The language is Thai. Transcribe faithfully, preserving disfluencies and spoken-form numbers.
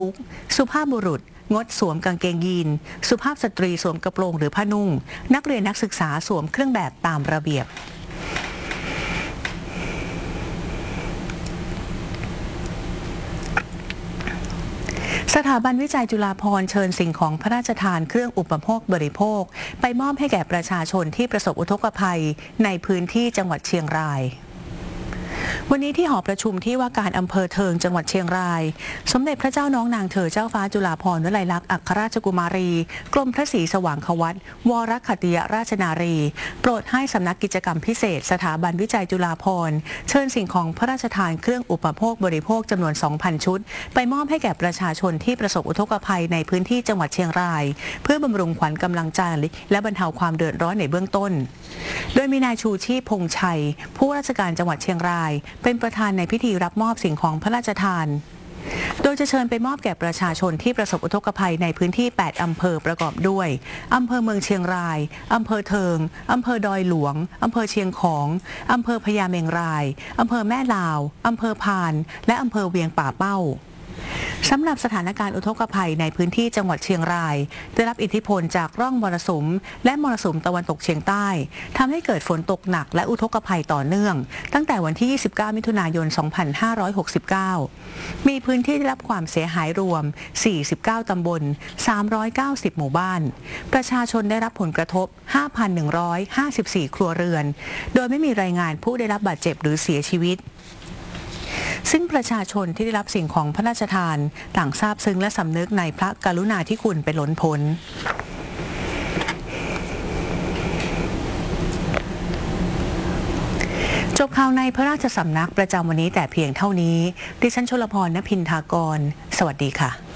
สุภาพบุรุษงดสวมกางเกงยีนสุภาพสตรีสวมกระโปรงหรือผ้านุ่งนักเรียนนักศึกษาสวมเครื่องแบบตามระเบียบสถาบันวิจัยจุฬาภรณ์เชิญสิ่งของพระราชทานเครื่องอุปโภคบริโภคไปมอบให้แก่ประชาชนที่ประสบอุทกภัยในพื้นที่จังหวัดเชียงรายวันนี้ที่หอประชุมที่ว่าการอำเภอเทิงจังหวัดเชียงรายสมเด็จพระเจ้าน้องนางเธอเจ้าฟ้าจุฬาภรณ์วลัยลักษณ์อัครราชกุมารีกรมพระศรีสว่างควัตวรคติยราชนารีโปรดให้สำนักกิจกรรมพิเศษสถาบันวิจัยจุฬาภรณ์เชิญสิ่งของพระราชทานเครื่องอุปโภคบริโภคจำนวน สองพัน ชุดไปมอบให้แก่ประชาชนที่ประสบอุทกภัยในพื้นที่จังหวัดเชียงรายเพื่อบำรุงขวัญกำลังใจและบรรเทาความเดือดร้อนในเบื้องต้นโดยมีนายชูชีพพงษ์ชัยผู้ว่าราชการจังหวัดเชียงรายเป็นประธานในพิธีรับมอบสิ่งของพระราชทานโดยจะเชิญไปมอบแก่ประชาชนที่ประสบอุทกภัยในพื้นที่แปดอำเภอประกอบด้วยอำเภอเมืองเชียงรายอำเภอเทิงอำเภอดอยหลวงอำเภอเชียงของอำเภอพญาเมงรายอำเภอแม่ลาวอำเภอพานและอำเภอเวียงป่าเป้าสำหรับสถานการณ์อุทกภัยในพื้นที่จังหวัดเชียงรายได้รับอิทธิพลจากร่องมรสุมและมรสุมตะวันตกเฉียงใต้ทำให้เกิดฝนตกหนักและอุทกภัยต่อเนื่องตั้งแต่วันที่ยี่สิบเก้ามิถุนายนสองพันห้าร้อยหกสิบเก้ามีพื้นที่ได้รับความเสียหายรวมสี่สิบเก้าตำบลสามร้อยเก้าสิบหมู่บ้านประชาชนได้รับผลกระทบ ห้าพันหนึ่งร้อยห้าสิบสี่ ครัวเรือนโดยไม่มีรายงานผู้ได้รับบาดเจ็บหรือเสียชีวิตซึ่งประชาชนที่ได้รับสิ่งของพระราชทานต่างซาบซึ้งและสำนึกในพระกรุณาธิคุณเป็นล้นพ้นจบข่าวในพระราชสำนักประจำวันนี้แต่เพียงเท่านี้ดิฉันชลพร ณ พินทากรสวัสดีค่ะ